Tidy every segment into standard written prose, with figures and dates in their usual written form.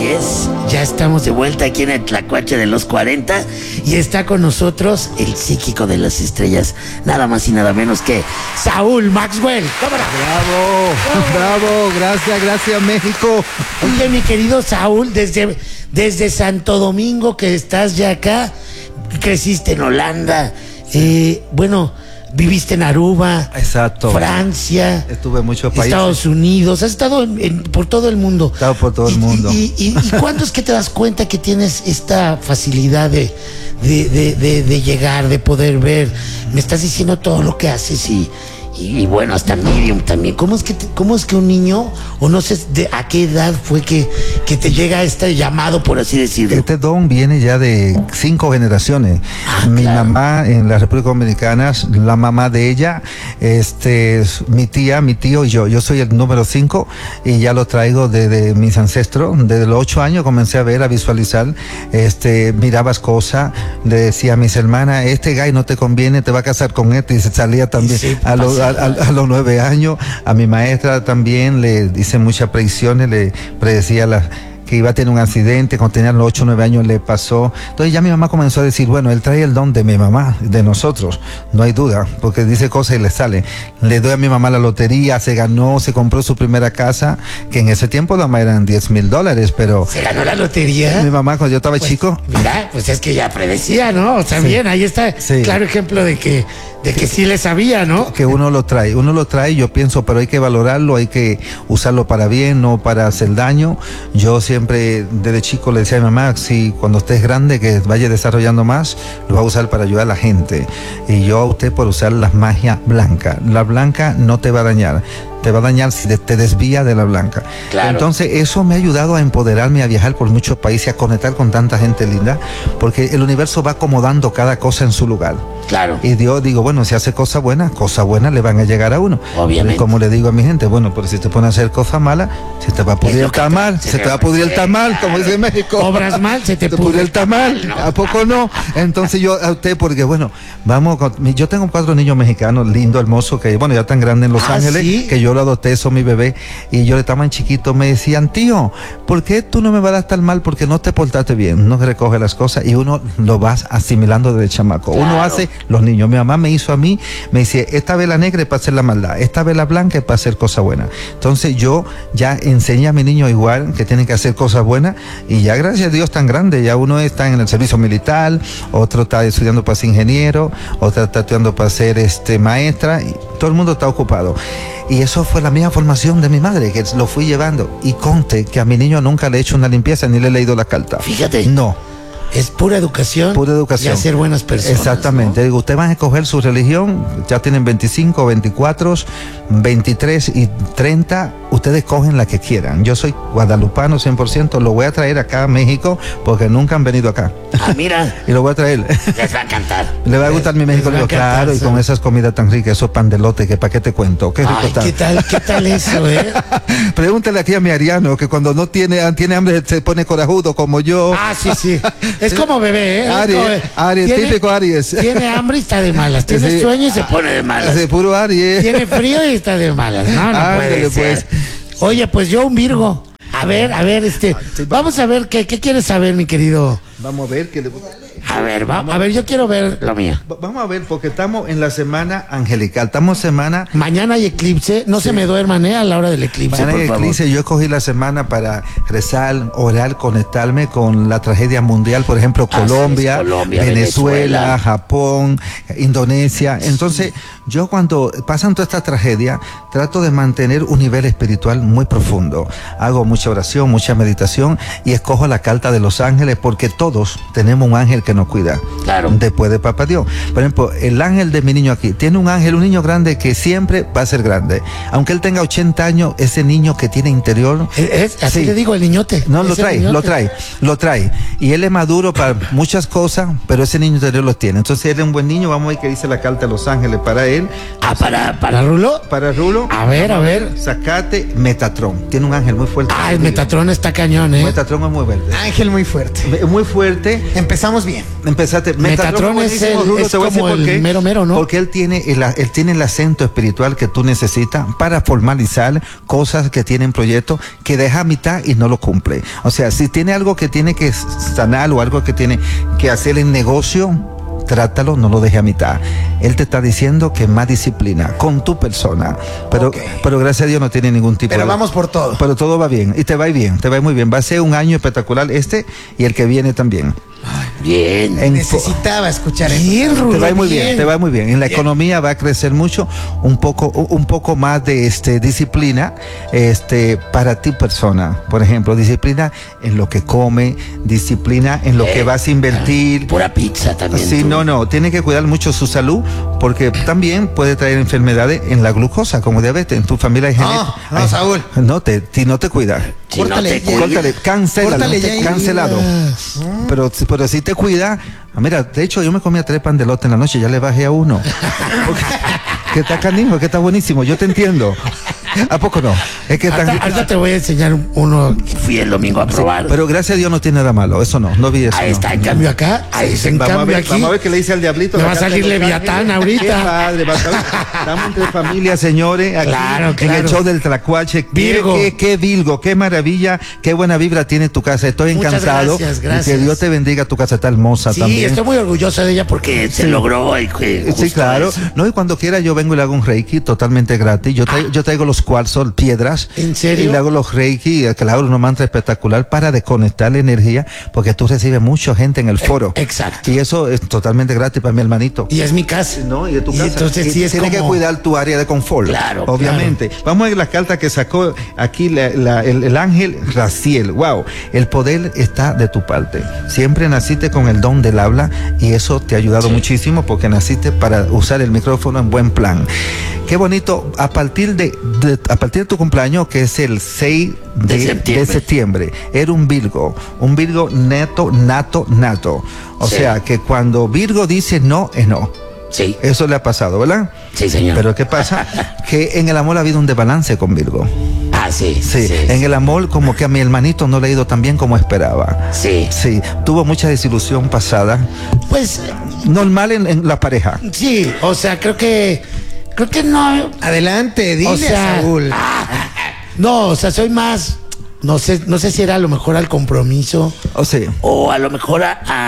es, ya estamos de vuelta aquí en el Tlacuache de los 40 y está con nosotros el psíquico de las estrellas, nada más y nada menos que Saúl Maxwell. ¡Cámara! Bravo, gracias México. Oye, mi querido Saúl, desde Santo Domingo que estás ya acá, creciste en Holanda, viviste en Aruba, exacto, Francia, estuve en muchos países, Estados Unidos, has estado por todo el mundo. He estado por todo el mundo. ¿Y cuándo es que te das cuenta que tienes esta facilidad de llegar, de poder ver? Me estás diciendo todo lo que haces y bueno, hasta Medium también. ¿Cómo es que un niño, o no sé a qué edad fue que te llega este llamado, por así decirlo? Este don viene ya de 5 generaciones. Mi mamá en la República Dominicana, la mamá de ella, mi tía, mi tío y yo soy el número 5 y ya lo traigo desde mis ancestros. Desde los 8 años comencé a ver, a visualizar, mirabas cosas, le decía a mis hermanas, este gay no te conviene, te va a casar con este, y se salía también. Sí, a los 9 años, a mi maestra también le hice muchas predicciones, le predecía que iba a tener un accidente, cuando tenía los 8 o 9 años le pasó. Entonces ya mi mamá comenzó a decir, bueno, él trae el don de mi mamá, de nosotros, no hay duda, porque dice cosas y le sale. Le doy a mi mamá la lotería, se ganó, se compró su primera casa, que en ese tiempo nada más eran $10,000, pero... ¿Se ganó la lotería? Mi mamá cuando yo estaba chico. Mira, pues es que ya predecía, ¿no? O sea, sí, bien, ahí está, sí, claro ejemplo de que sí le sabía, ¿no? Que uno lo trae, yo pienso, pero hay que valorarlo, hay que usarlo para bien, no para hacer daño. Yo siempre desde chico le decía a mi mamá, si cuando estés grande que vaya desarrollando más, lo va a usar para ayudar a la gente. Y yo opté por usar la magia blanca. La blanca no te va a dañar, te va a dañar si te desvía de la blanca. Claro. Entonces eso me ha ayudado a empoderarme, a viajar por muchos países, a conectar con tanta gente linda, porque el universo va acomodando cada cosa en su lugar. Claro. Y Dios, digo, bueno, si hace cosas buenas le van a llegar a uno. Obviamente. Y como le digo a mi gente, bueno, pero si te pones a hacer cosas malas, se te va a pudrir el tamal, se te va a pudrir el tamal, como dice México. Obras mal, se te pudre el tamal, ¿no? ¿A poco no? Entonces yo a usted, porque bueno, yo tengo 4 niños mexicanos, lindos, hermosos, que bueno, ya están grandes en Los Ángeles, ¿sí? Que yo lo adopté, son mi bebé, y yo le estaban chiquito, me decían, tío, ¿por qué tú no me vas a dar tan mal? Porque no te portaste bien, no recoge las cosas, y uno lo vas asimilando desde chamaco. Claro. Uno hace, los niños, mi mamá me hizo a mí, me dice, esta vela negra es para hacer la maldad, esta vela blanca es para hacer cosas buenas. Entonces yo ya enseñé a mi niño igual, que tienen que hacer cosas buenas, y ya gracias a Dios tan grande, ya uno está en el servicio militar, otro está estudiando para ser ingeniero, otra está estudiando para ser maestra, y todo el mundo está ocupado. Y eso fue la misma formación de mi madre, que lo fui llevando. Y conste que a mi niño nunca le he hecho una limpieza ni le he leído la carta. Fíjate. No. Es pura educación. Pura educación. Y hacer buenas personas. Exactamente. ¿No? Digo, ustedes van a escoger su religión, ya tienen 25, 24, 23 y 30, ustedes cogen la que quieran. Yo soy guadalupano 100%, lo voy a traer acá a México porque nunca han venido acá. Ah, mira. Y lo voy a traer. Les va a encantar. Le va a gustar mi México. Digo, claro, y con esas comidas tan ricas, esos pandelotes, que para qué te cuento. Qué rico está. ¿Qué tal eso, Pregúntale aquí a mi Ariano, que cuando no tiene hambre se pone corajudo como yo. Ah, sí. Es como bebé, Aries, típico Aries. Tiene hambre y está de malas. Tiene sueño y se pone de malas. Es puro Aries. Tiene frío y está de malas. No puede ser. Oye, pues yo un Virgo. A ver, vamos a ver qué quieres saber, mi querido. Vamos a ver qué le... A ver, yo quiero ver lo mío. Vamos a ver, porque estamos en la semana angelical. Mañana hay eclipse, no se me duerman a la hora del eclipse. Mañana hay eclipse, yo escogí la semana para rezar, orar, conectarme con la tragedia mundial, por ejemplo, Colombia, Venezuela, Japón, Indonesia. Entonces, yo cuando pasan todas estas tragedias, trato de mantener un nivel espiritual muy profundo. Hago mucha oración, mucha meditación y escojo la carta de los ángeles, porque todos tenemos un ángel que nos cuida. Claro. Después de Papá Dios. Por ejemplo, el ángel de mi niño aquí tiene un ángel, un niño grande que siempre va a ser grande. Aunque él tenga 80 años, ese niño que tiene interior. Así le digo, el niñote. No, lo trae. Y él es maduro para muchas cosas, pero ese niño interior lo tiene. Entonces él es un buen niño. Vamos a ver qué dice la carta de los ángeles para él. ¿Para Rulo? Para Rulo. A ver. Sacate Metatron. Tiene un ángel muy fuerte. El Metatron está cañón, Metatron es muy verde. Ángel muy fuerte. Muy fuerte. Empezamos bien. Empezaste. Metatron es como el mero mero, ¿no? Porque él tiene el acento espiritual que tú necesitas para formalizar cosas que tienen proyectos que deja a mitad y no lo cumple. O sea, si tiene algo que tiene que sanar o algo que tiene que hacer en negocio, trátalo, no lo deje a mitad. Él te está diciendo que más disciplina con tu persona, pero gracias a Dios no tiene ningún tipo pero vamos por todo. Pero todo va bien y te va bien, te va muy bien. Va a ser un año espectacular y el que viene también. Ay, bien. Necesitaba escuchar eso. Te va muy bien, te va muy bien. En la economía va a crecer mucho, un poco más de disciplina para ti persona. Por ejemplo, disciplina en lo que come, disciplina en lo que vas a invertir. Pura pizza también. Sí, no, tiene que cuidar mucho su salud porque también puede traer enfermedades en la glucosa, como diabetes. En tu familia hay genética. No, Saúl. No te cuida. Córtale, cancelado. Pero si te cuida, mira, de hecho yo me comía 3 pan de lote en la noche, ya le bajé a 1. Que está canijo, que está buenísimo, yo te entiendo. ¿A poco no? Es que ahorita te voy a enseñar uno que fui el domingo a probar. Sí, pero gracias a Dios no tiene nada malo, eso no vi eso. Ahí está, en cambio acá, ahí está, en cambio aquí. Vamos a ver qué le dice al diablito. Me va a salir Leviatán ahorita. Qué padre, estamos entre familia, señores, aquí claro. En el show del Tlacuache. Virgo. Qué Virgo, qué maravilla, qué buena vibra tiene tu casa. Estoy encantado. Gracias. Que Dios te bendiga, tu casa está hermosa también. Sí, estoy muy orgullosa de ella porque se logró. Sí, claro. Eso. No, y cuando quiera yo vengo y le hago un reiki totalmente gratis. Yo traigo los cuarzos, piedras. ¿En serio? Y le hago los reiki, que le hago una mantra espectacular para desconectar la energía, porque tú recibes mucha gente en el foro. Exacto. Y eso es totalmente gratis para mi hermanito. Y es mi casa. No, y es tu casa. Entonces sí es tienes que cuidar tu área de confort. Claro. Obviamente. Claro. Vamos a ver las cartas que sacó aquí el ángel Raciel. Wow. El poder está de tu parte. Siempre naciste con el don del habla y eso te ha ayudado muchísimo porque naciste para usar el micrófono en buen plan. Qué bonito. A partir de tu cumpleaños, que es el 6 de septiembre, era un Virgo nato. O sea, que cuando Virgo dice no, es no. Sí. Eso le ha pasado, ¿verdad? Sí, señor. Pero ¿qué pasa? Que en el amor ha habido un desbalance con Virgo. Sí. En el amor, como que a mi hermanito no le ha ido tan bien como esperaba. Sí. Tuvo mucha desilusión pasada. Pues normal en la pareja. Sí, o sea, creo que no. Adelante, dile a Saúl. No, o sea, soy más. No sé si era a lo mejor al compromiso. O a lo mejor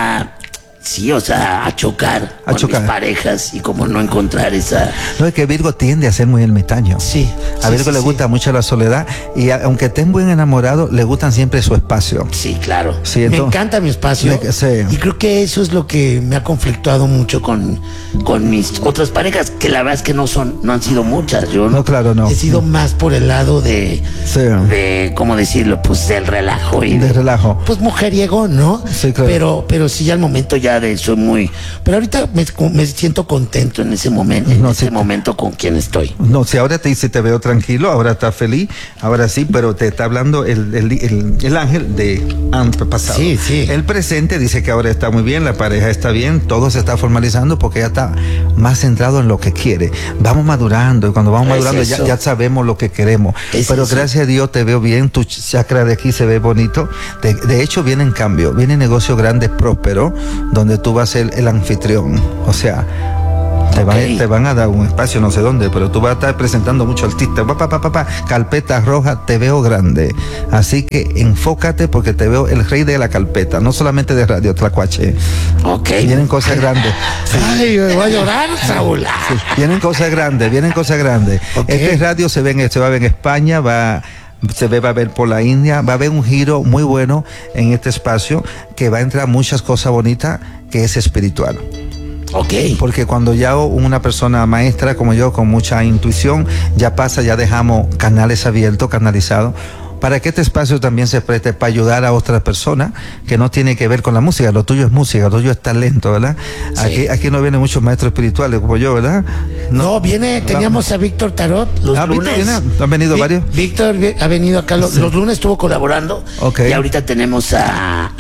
sí, o sea, a chocar con mis parejas y como no encontrar esa... No, es que Virgo tiende a ser muy ermitaño. Sí. A Virgo le gusta mucho la soledad y aunque estén buen enamorados, le gustan siempre su espacio. Sí, claro. Sí, entonces, me encanta mi espacio. Y creo que eso es lo que me ha conflictuado mucho con mis otras parejas, que la verdad es que no han sido muchas. Yo he sido más por el lado de ¿cómo decirlo? Pues del relajo. Relajo. Pues mujeriego, ¿no? Sí, claro. Pero sí, al momento ya soy muy... Pero ahorita me siento contento en ese momento, momento con quien estoy. No, si ahora te veo tranquilo, ahora estás feliz, ahora sí, pero te está hablando el ángel de pasado. Sí. El presente dice que ahora está muy bien, la pareja está bien, todo se está formalizando porque ya está más centrado en lo que quiere. Vamos madurando y cuando vamos madurando ya sabemos lo que queremos. Pero gracias a Dios te veo bien, tu chakra de aquí se ve bonito. De hecho vienen cambios, vienen negocios grandes, prósperos, donde tú vas a ser el anfitrión, o sea, te van a dar un espacio no sé dónde, pero tú vas a estar presentando mucho artistas, carpeta roja, te veo grande, así que enfócate porque te veo el rey de la carpeta, no solamente de Radio Tlacuache. Vienen cosas grandes. Ay, me voy a llorar, Saúl. Vienen cosas grandes. Este radio se va a ver en España, va a ver por la India, va a haber un giro muy bueno en este espacio que va a entrar muchas cosas bonitas, que es espiritual. Porque cuando ya una persona maestra como yo, con mucha intuición, ya dejamos canales abiertos, canalizados, para que este espacio también se preste para ayudar a otras personas que no tiene que ver con la música. Lo tuyo es música, lo tuyo es talento, ¿verdad? Sí. Aquí no vienen muchos maestros espirituales como yo, ¿verdad? No, teníamos a Víctor Tarot los lunes. ¿Han venido varios? Víctor ha venido acá los lunes, estuvo colaborando. Y ahorita tenemos a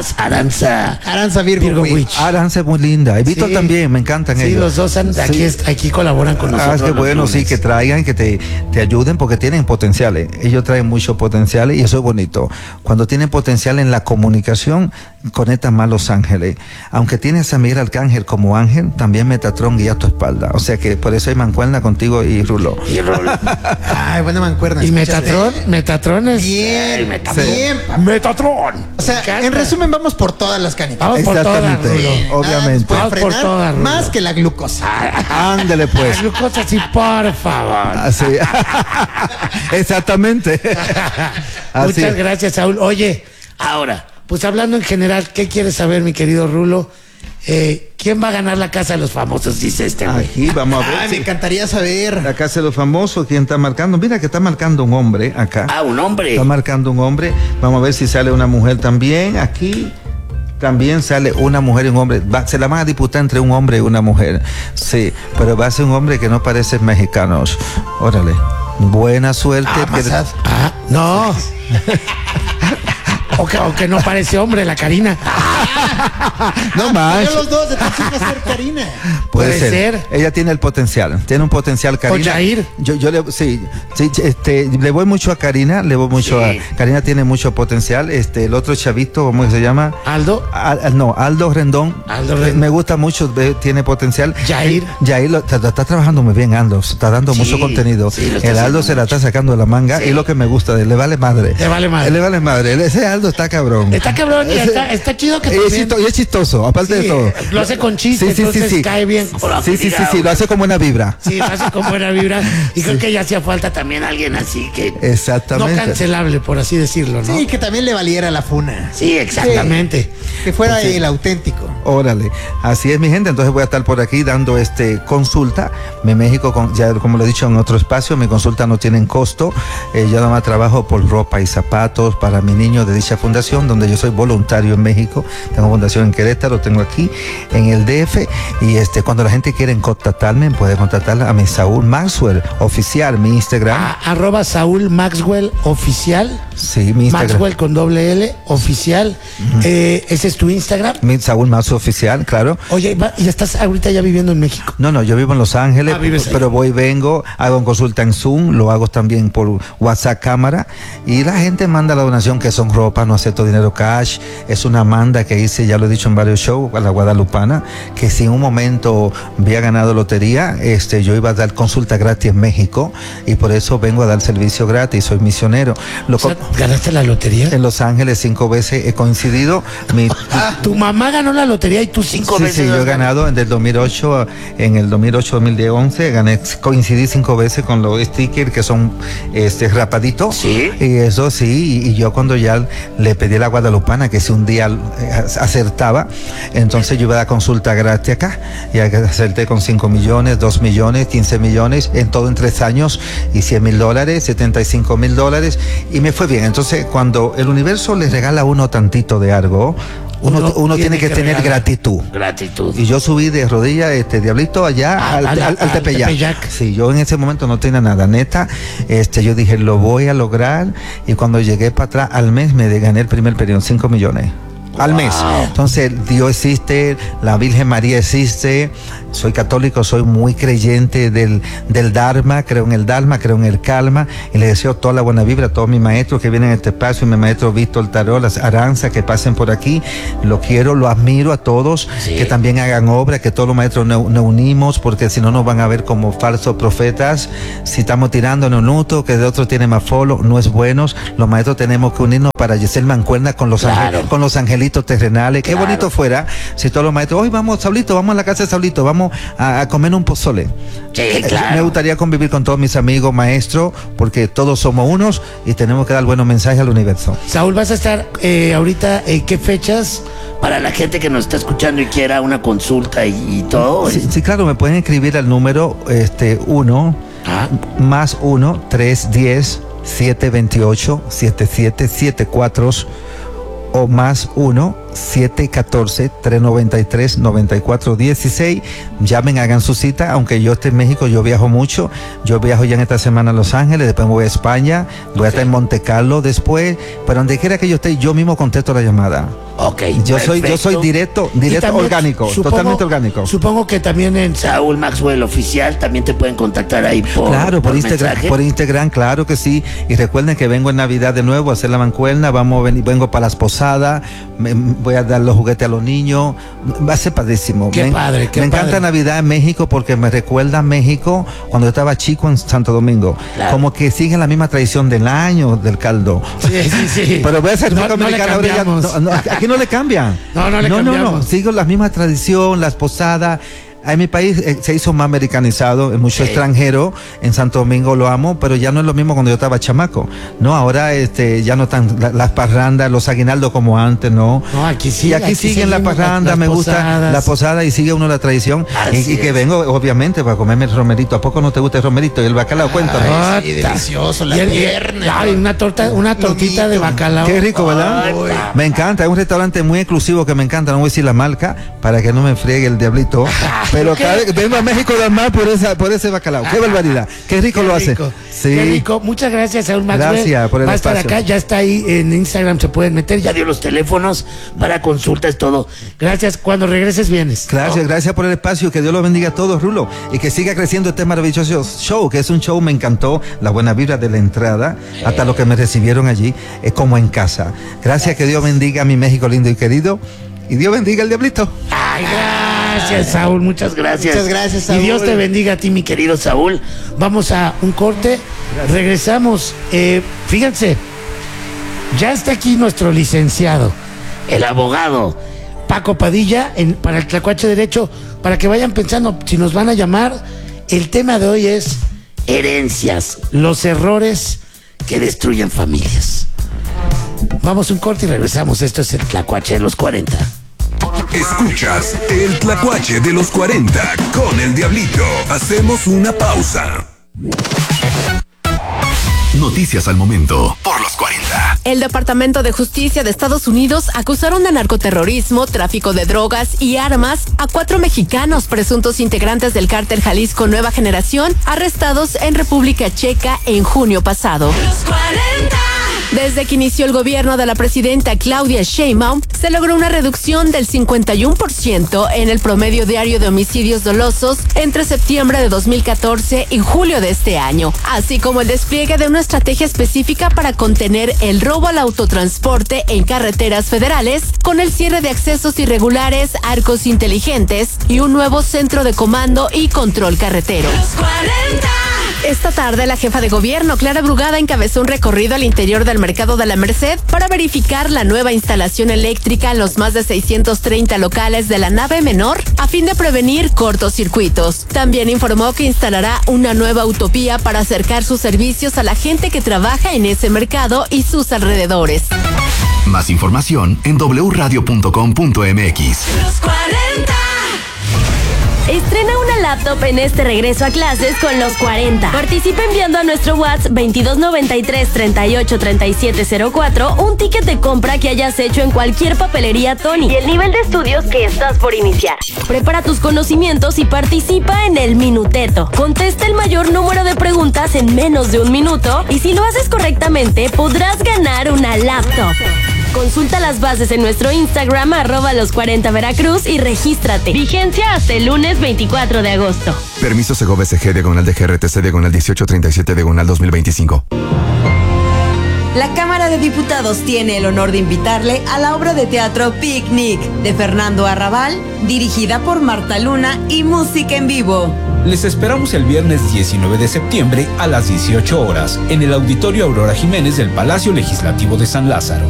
Aranza Virgo Witch. Aranza es muy linda. Y Víctor también, me encantan ellos. Sí, los dos aquí colaboran con nosotros. Qué bueno, que traigan, que te ayuden porque tienen potenciales. Ellos traen mucho potencial. potenciales y eso es bonito. Cuando tienen potencial en la comunicación, conectan más los ángeles. Aunque tienes a Miguel Arcángel como ángel, también Metatron guía tu espalda. O sea que por eso hay mancuerna contigo y Rulo. Ay, buena mancuerna. ¿Y Metatron? Metatron es... Bien, bien. Metatron. O sea, en resumen, vamos por todas las canitas. Vamos por todas, Exactamente, Rulo. obviamente. Puede Vamos por frenar todas, Rulo. más que la glucosa. Ándele pues. La glucosa, sí, por favor. Así. Exactamente. Así. Muchas gracias, Saúl. Oye, ahora, pues hablando en general, ¿qué quieres saber, mi querido Rulo? ¿Quién va a ganar la Casa de los Famosos? Dice este güey. Aquí vamos a ver. Ay, me encantaría saber. La Casa de los Famosos, ¿quién está marcando? Mira que está marcando un hombre acá. Ah, un hombre. Está marcando un hombre. Vamos a ver si sale una mujer también. Aquí también sale una mujer y un hombre. Se la van a disputar entre un hombre y una mujer. Sí, pero va a ser un hombre que no parece mexicanos. Órale. Buena suerte. No. O que no parece hombre, la Karina. No más. Pero los dos, entonces va a ser Karina. Puede Puede ser. ser. Ella tiene el potencial. Tiene un potencial, Karina. O Jair. Yo le voy mucho a Karina. Le voy mucho Sí. a Karina. Tiene mucho potencial. El otro chavito, ¿cómo se llama? Aldo. No, Aldo Rendón. Aldo Rendón. Me gusta mucho. Tiene potencial. Jair. Jair está trabajando muy bien, Aldo. Está dando Sí, mucho contenido. sí, lo está El Aldo haciendo se la mucho. está sacando de la manga. Sí. Y lo que me gusta de él, le vale madre. Le vale madre. Le vale madre. Ese Aldo está cabrón. Está cabrón y está chido que Y también... es chistoso, aparte Sí, de todo. lo hace con chiste, entonces cae bien. Sí, lo hace como una vibra. Sí, lo hace con buena vibra. Y creo que ya hacía falta también alguien así que... Exactamente. No cancelable, por así decirlo, ¿no? Sí, que también le valiera la funa. Sí, exactamente. Que fuera el auténtico. Órale, así es mi gente, entonces voy a estar por aquí dando consulta. En México, ya como lo he dicho en otro espacio, mi consulta no tienen costo. Yo nada más trabajo por ropa y zapatos para mi niño de dicha fundación, donde yo soy voluntario en México. Tengo fundación en Querétaro, tengo aquí en el DF. Y cuando la gente quiere contactarme, puede contactar a mi Saúl Maxwell oficial, mi Instagram. @, Saúl Maxwell oficial. Sí, mi Instagram. Maxwell con doble L oficial. Ese es tu Instagram. Mi Saúl Maxwell oficial, claro. Oye, ¿y estás ahorita ya viviendo en México? No, yo vivo en Los Ángeles, Vives allá. pero voy y vengo, hago consulta en Zoom, lo hago también por WhatsApp cámara y la gente manda la donación que son ropa, no acepto dinero cash, es una manda que hice, ya lo he dicho en varios shows, a la guadalupana, que si en un momento había ganado lotería, yo iba a dar consulta gratis en México y por eso vengo a dar servicio gratis, soy misionero. O sea, ¿ganaste la lotería? En Los Ángeles 5 veces he coincidido. Tu mamá ganó la lotería y tú 5 Sí, veces. sí, yo he has ganado en el 2008, en el 2008-2011, coincidí 5 veces con los stickers que son rapaditos. Sí. Y eso sí, y yo cuando ya le pedí a la guadalupana que si un día acertaba, entonces yo iba a dar consulta gratis acá, y acerté con 5 millones, 2 millones, 15 millones, en todo en 3 años, y $100,000, $75,000, y me fue bien. Entonces, cuando el universo le regala a uno tantito de algo, uno tiene que tener regalar. gratitud. Y yo subí de rodillas, Diablito, allá al Tepeyac. Sí, yo en ese momento no tenía nada, neta. Yo dije, lo voy a lograr. Y cuando llegué para atrás, al mes me gané el primer periodo, 5 millones. Al mes. Entonces, Dios existe, la Virgen María existe. Soy católico, soy muy creyente del Dharma, creo en el Dharma, creo en el Calma, y le deseo toda la buena vibra a todos mis maestros que vienen a este espacio, mi maestro Víctor Tarot, las Aranza, que pasen por aquí. Lo quiero, lo admiro a todos, sí, que también hagan obra, que todos los maestros nos unimos, porque si no nos van a ver como falsos profetas. Si estamos tirando en un nuto, que de otro tiene más follow, no es bueno. Los maestros tenemos que unirnos para hacer mancuerna con los, con los angelitos terrenales. Qué bonito fuera si todos los maestros, hoy vamos, Saulito, vamos a la casa de Saulito, vamos a comer un pozole. Sí, claro. Me gustaría convivir con todos mis amigos maestros, porque todos somos unos y tenemos que dar buenos mensajes al universo. Saúl, vas a estar ahorita, ¿qué fechas? Para la gente que nos está escuchando y quiera una consulta y todo. Sí, claro, me pueden escribir al número 1 más 1 310 728 7774 o más 1-714-393-9416. Llamen, hagan su cita. Aunque yo esté en México, yo viajo mucho. Yo viajo ya en esta semana a Los Ángeles, después me voy a España, voy a estar en Monte Carlo después, pero donde quiera que yo esté, yo mismo contesto la llamada. Ok. Yo soy directo, también, orgánico, totalmente orgánico. Supongo que también en Saúl Maxwell Oficial también te pueden contactar ahí por Instagram, mensaje. por Instagram, claro que sí. Y recuerden que vengo en Navidad de nuevo a hacer la mancuerna, vengo para las posadas, voy a dar los juguetes a los niños, va a ser padrísimo. Qué padre. Me encanta Navidad en México porque me recuerda a México cuando yo estaba chico en Santo Domingo. Claro. Como que siguen la misma tradición del año del caldo. Sí. Pero voy a ser no aquí no le cambian. No, sigo la misma tradición, las posadas. En mi país se hizo más americanizado, mucho extranjero. En Santo Domingo lo amo, pero ya no es lo mismo cuando yo estaba chamaco. No, ahora ya no están las parrandas, los aguinaldos como antes, ¿no? No, aquí sí. Y aquí siguen la parranda, me gusta la posada y sigue uno la tradición. Y que vengo, obviamente, para comerme el romerito. ¿A poco no te gusta el romerito? Y el bacalao, cuéntame. Sí, delicioso, la pierna. Ay, una tortita de bacalao. Qué rico, ¿verdad? Me encanta, es un restaurante muy exclusivo que me encanta, no voy a decir la marca, para que no me friegue el diablito. Pero cada vez que vengo a México del Mar por ese bacalao. Qué barbaridad. Qué rico lo hace. Sí. Qué rico. Muchas gracias, Saúl Maxwell. Gracias por el espacio. Va a estar acá, ya está ahí en Instagram, se pueden meter, ya dio los teléfonos para consultas, todo. Gracias. Cuando regreses vienes. Gracias por el espacio. Que Dios los bendiga a todos, Rulo. Y que siga creciendo este maravilloso show, que es un show, me encantó. La buena vibra de la entrada, hasta lo que me recibieron allí, es como en casa. Gracias. Que Dios bendiga a mi México lindo y querido. Y Dios bendiga al diablito. Ay, gracias, Saúl, muchas gracias. Muchas gracias, Saúl. Y Dios te bendiga a ti, mi querido Saúl. Vamos a un corte, regresamos. Fíjense, ya está aquí nuestro licenciado, el abogado Paco Padilla, para el Tlacuache Derecho, para que vayan pensando si nos van a llamar. El tema de hoy es herencias, los errores que destruyen familias. Vamos a un corte y regresamos. Esto es el Tlacuache de los 40. Escuchas el Tlacuache de los 40 con el Diablito. Hacemos una pausa. Noticias al momento por los 40. El Departamento de Justicia de Estados Unidos acusaron de narcoterrorismo, tráfico de drogas y armas a 4 mexicanos presuntos integrantes del cártel Jalisco Nueva Generación, arrestados en República Checa en junio pasado. Los 40. Desde que inició el gobierno de la presidenta Claudia Sheinbaum, se logró una reducción del 51% en el promedio diario de homicidios dolosos entre septiembre de 2014 y julio de este año, así como el despliegue de una estrategia específica para contener el robo al autotransporte en carreteras federales, con el cierre de accesos irregulares, arcos inteligentes y un nuevo centro de comando y control carretero. Los 40. Esta tarde, la jefa de gobierno, Clara Brugada, encabezó un recorrido al interior del mercado de la Merced para verificar la nueva instalación eléctrica en los más de 630 locales de la nave menor a fin de prevenir cortocircuitos. También informó que instalará una nueva utopía para acercar sus servicios a la gente que trabaja en ese mercado y sus alrededores. Más información en wradio.com.mx. Los 40. Estrena una laptop en este regreso a clases con los 40. Participa enviando a nuestro WhatsApp 2293-383704 un ticket de compra que hayas hecho en cualquier papelería Tony y el nivel de estudios que estás por iniciar. Prepara tus conocimientos y participa en el Minuteto. Contesta el mayor número de preguntas en menos de un minuto y si lo haces correctamente podrás ganar una laptop. Consulta las bases en nuestro Instagram @los40 Veracruz y regístrate. Vigencia hasta el lunes 24 de agosto. Permiso Segov SG /DGRTC /1837 /2025. La Cámara de Diputados tiene el honor de invitarle a la obra de teatro Picnic de Fernando Arrabal, dirigida por Marta Luna y música en vivo. Les esperamos el viernes 19 de septiembre a las 18 horas en el Auditorio Aurora Jiménez del Palacio Legislativo de San Lázaro.